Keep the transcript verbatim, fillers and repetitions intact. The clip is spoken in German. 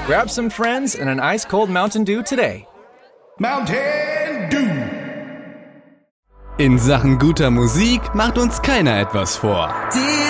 Grab some friends and an ice-cold Mountain Dew today. Mountain Dew. In Sachen guter Musik macht uns keiner etwas vor. Die